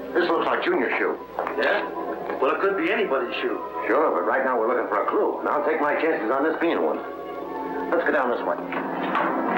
This looks like Junior's shoe. Yeah? Well, it could be anybody's shoe. Sure, but right now we're looking for a clue. And I'll take my chances on this being one. Let's go down this way.